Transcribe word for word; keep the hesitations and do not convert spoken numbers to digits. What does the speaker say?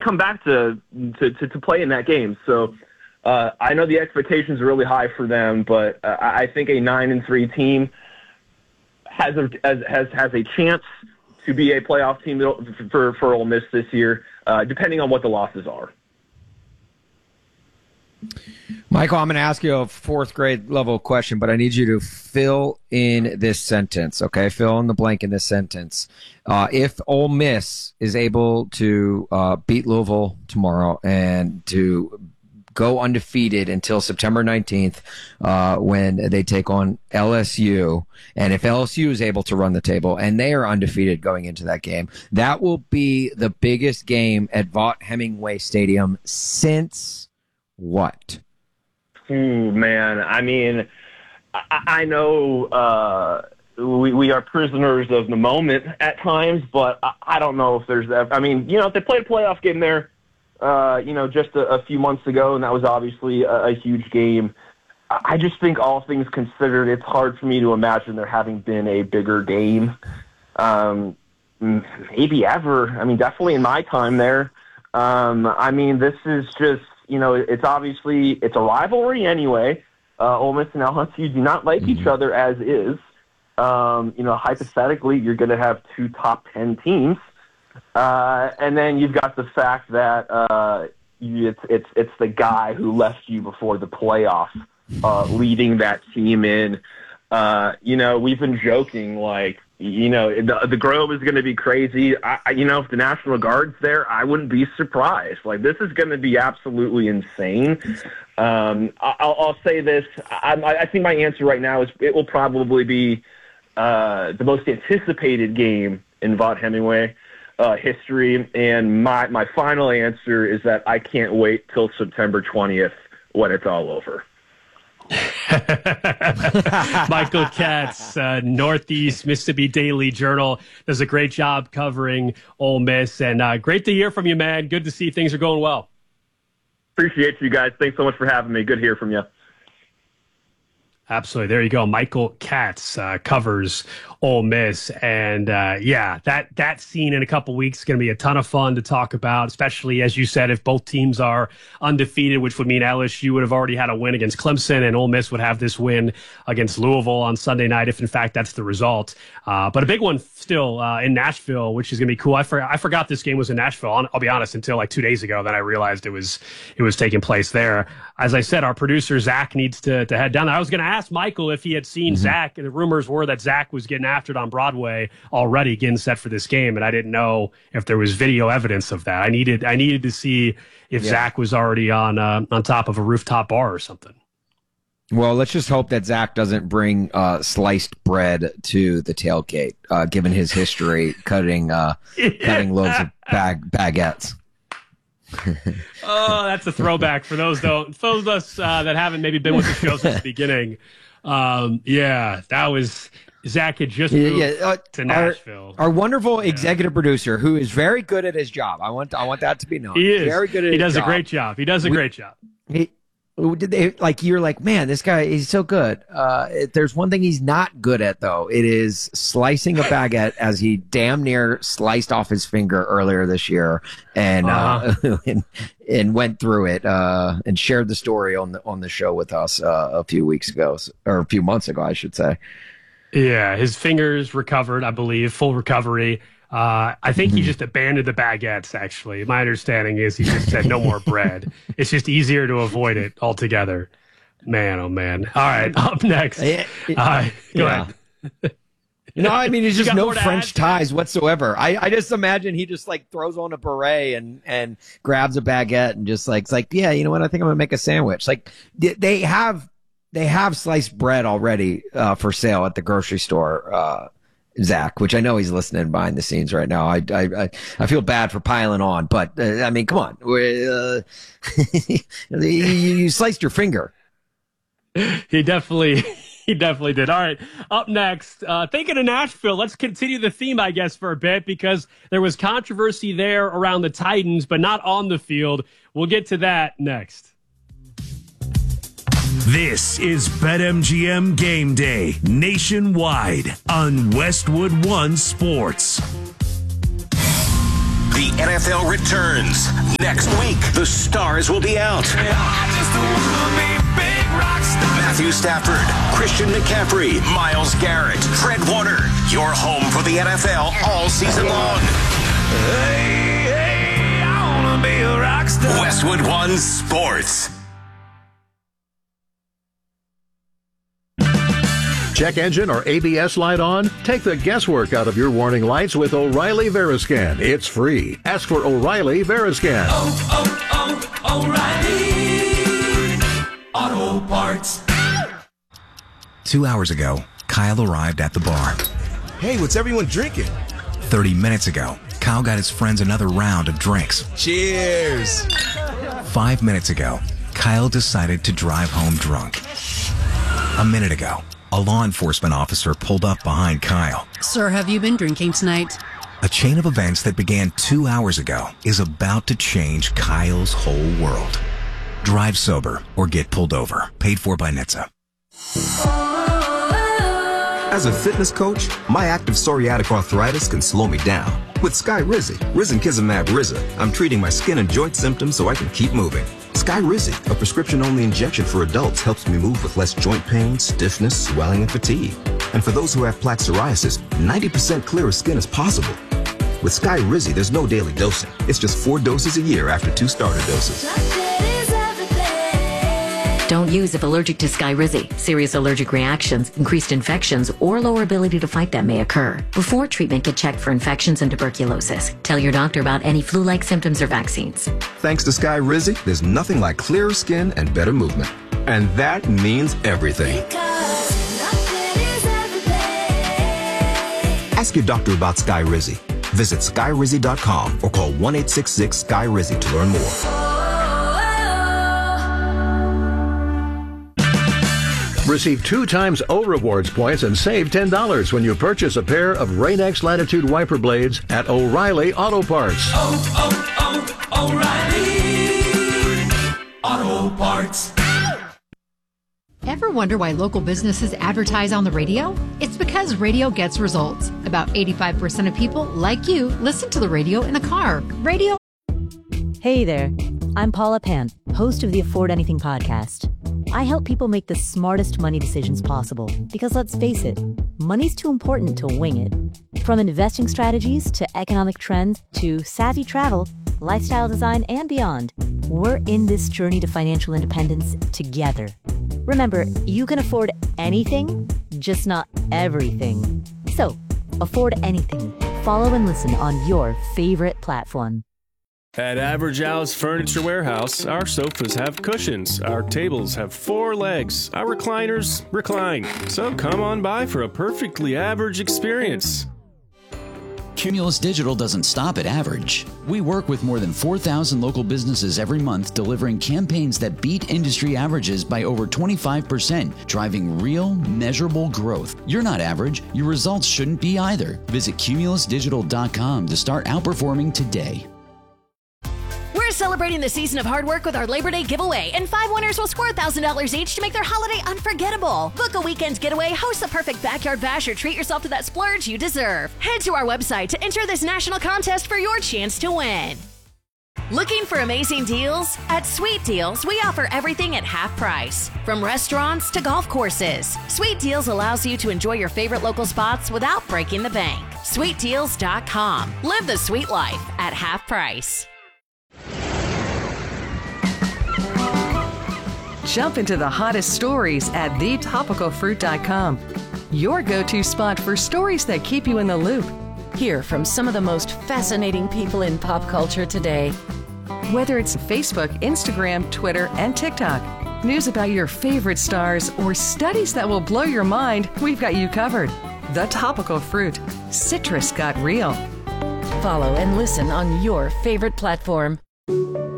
come back to to, to, to play in that game. So uh, I know the expectations are really high for them, but uh, I think a nine and three team has a has has a chance to be a playoff team for for Ole Miss this year, uh, depending on what the losses are. Michael, I'm going to ask you a fourth grade level question, but I need you to fill in this sentence, okay? Fill in the blank in this sentence. Uh, if Ole Miss is able to uh, beat Louisville tomorrow and to go undefeated until September nineteenth uh, when they take on L S U, and if L S U is able to run the table and they are undefeated going into that game, that will be the biggest game at Vaught Hemingway Stadium since what? Ooh, man, I mean, I, I know uh, we, we are prisoners of the moment at times, but I, I don't know if there's ever, I mean, you know, if they played a playoff game there, uh, you know, just a, a few months ago, and that was obviously a, a huge game. I, I just think all things considered, it's hard for me to imagine there having been a bigger game. Um, maybe ever. I mean, definitely in my time there. Um, I mean, this is just, you know, it's obviously, it's a rivalry anyway. Uh, Ole Miss and L S U do not like mm-hmm. each other as is. Um, you know, hypothetically, you're going to have two top ten teams. Uh, and then you've got the fact that uh, it's, it's, it's the guy who left you before the playoff, uh, leading that team in. Uh, you know, we've been joking, like, you know, the, the Grove is going to be crazy. I, I, you know, if the National Guard's there, I wouldn't be surprised. Like, this is going to be absolutely insane. Um, I, I'll, I'll say this. I, I think my answer right now is it will probably be uh, the most anticipated game in Vaught Hemingway uh, history. And my, my final answer is that I can't wait till September twentieth when it's all over. Michael Katz, uh, Northeast Mississippi Daily Journal, does a great job covering Ole Miss, and uh, great to hear from you, man. Good to see things are going well. Appreciate you guys. Thanks so much for having me. Good to hear from you. Absolutely. There you go. Michael Katz uh, covers Ole Miss. And, uh, yeah, that, that scene in a couple weeks is going to be a ton of fun to talk about, especially, as you said, if both teams are undefeated, which would mean L S U would have already had a win against Clemson, and Ole Miss would have this win against Louisville on Sunday night, if, in fact, that's the result. Uh, but a big one still uh, in Nashville, which is going to be cool. I, for, I forgot this game was in Nashville, I'll, I'll be honest, until like two days ago. Then I realized it was it was taking place there. As I said, our producer, Zach, needs to, to head down. I was going to ask Michael if he had seen mm-hmm. Zach, and the rumors were that Zach was getting after it on Broadway already, getting set for this game, and I didn't know if there was video evidence of that. I needed I needed to see if yeah. Zach was already on uh, on top of a rooftop bar or something. Well, let's just hope that Zach doesn't bring uh, sliced bread to the tailgate, uh, given his history cutting uh, yeah. cutting loaves of bag baguettes. Oh, that's a throwback for those though. For those of us uh, that haven't maybe been with the show since the beginning. Um, yeah, that was Zach had just moved yeah, yeah. Uh, to Nashville. Our, our wonderful yeah. executive producer, who is very good at his job. I want I want that to be known. He is very good at he his does job. a great job. He does a we, great job. He did they like you're like, man, this guy is so good. Uh, there's one thing he's not good at though. It is slicing a baguette, as he damn near sliced off his finger earlier this year, and uh-huh. uh, and, and went through it uh, and shared the story on the on the show with us uh, a few weeks ago, or a few months ago, I should say. Yeah, his fingers recovered, I believe, full recovery. Uh, I think he just abandoned the baguettes, actually. My understanding is he just said no more bread. It's just easier to avoid it altogether. Man, oh, man. All right, up next. Uh, go yeah. ahead. No, I mean, it's just no French add? ties whatsoever. I, I just imagine he just, like, throws on a beret and, and grabs a baguette and just, like, it's like, yeah, you know what? I think I'm going to make a sandwich. Like, they have they have sliced bread already uh, for sale at the grocery store, uh Zach, which I know he's listening behind the scenes right now. I I I feel bad for piling on, but uh, I mean, come on, uh, you, you sliced your finger. He definitely, he definitely did. All right, up next, uh, thinking of Nashville. Let's continue the theme, I guess, for a bit, because there was controversy there around the Titans, but not on the field. We'll get to that next. This is BetMGM Game Day nationwide on Westwood One Sports. The N F L returns. Next week, the stars will be out. Matthew Stafford, Christian McCaffrey, Myles Garrett, Fred Warner. Your home for the N F L all season long. Hey, hey, I wanna be a rock star. Westwood One Sports. Check engine or A B S light on? Take the guesswork out of your warning lights with O'Reilly Veriscan. It's free. Ask for O'Reilly Veriscan. Oh, oh, oh, O'Reilly Auto Parts. Two hours ago, Kyle arrived at the bar. Hey, what's everyone drinking? Thirty minutes ago, Kyle got his friends another round of drinks. Cheers! Five minutes ago, Kyle decided to drive home drunk. A minute ago, a law enforcement officer pulled up behind Kyle. Sir, have you been drinking tonight? A chain of events that began two hours ago is about to change Kyle's whole world. Drive sober or get pulled over. Paid for by N H T S A. As a fitness coach, my active psoriatic arthritis can slow me down. With Skyrizi, Risankizumab Riza, I'm treating my skin and joint symptoms so I can keep moving. Skyrizi, a prescription-only injection for adults, helps me move with less joint pain, stiffness, swelling, and fatigue. And for those who have plaque psoriasis, ninety percent clearer skin is possible. With Skyrizi, there's no daily dosing. It's just four doses a year after two starter doses. Don't use if allergic to Skyrizi. Serious allergic reactions, increased infections, or lower ability to fight them may occur. Before treatment, get checked for infections and tuberculosis. Tell your doctor about any flu-like symptoms or vaccines. Thanks to Skyrizi, there's nothing like clearer skin and better movement. And that means everything. Ask your doctor about Skyrizi. Visit Skyrizi dot com or call one eight six six Skyrizi to learn more. Receive two times O Rewards points and save ten dollars when you purchase a pair of Rain-X Latitude wiper blades at O'Reilly Auto Parts. Oh, oh, oh, O'Reilly Auto Parts. Ever wonder why local businesses advertise on the radio? It's because radio gets results. About eighty-five percent of people, like you, listen to the radio in the car. Radio. Hey there. I'm Paula Pant, host of the Afford Anything podcast. I help people make the smartest money decisions possible because, let's face it, money's too important to wing it. From investing strategies to economic trends to savvy travel, lifestyle design, and beyond, we're in this journey to financial independence together. Remember, you can afford anything, just not everything. So, afford anything. Follow and listen on your favorite platform. At Average House Furniture Warehouse, our sofas have cushions, our tables have four legs, our recliners recline. So come on by for a perfectly average experience. Cumulus Digital doesn't stop at average. We work with more than four thousand local businesses every month, delivering campaigns that beat industry averages by over twenty-five percent, driving real, measurable growth. You're not average. Your results shouldn't be either. Visit cumulus digital dot com to start outperforming today. We're celebrating the season of hard work with our Labor Day giveaway, and five winners will score one thousand dollars each to make their holiday unforgettable. Book a weekend getaway, host the perfect backyard bash, or treat yourself to that splurge you deserve. Head to our website to enter this national contest for your chance to win. Looking for amazing deals? At Sweet Deals, we offer everything at half price. From restaurants to golf courses, Sweet Deals allows you to enjoy your favorite local spots without breaking the bank. sweet deals dot com. Live the sweet life at half price. Jump into the hottest stories at the topical fruit dot com. Your go-to spot for stories that keep you in the loop. Hear from some of the most fascinating people in pop culture today. Whether it's Facebook, Instagram, Twitter, and TikTok, news about your favorite stars, or studies that will blow your mind, we've got you covered. The Topical Fruit. Citrus got real. Follow and listen on your favorite platform.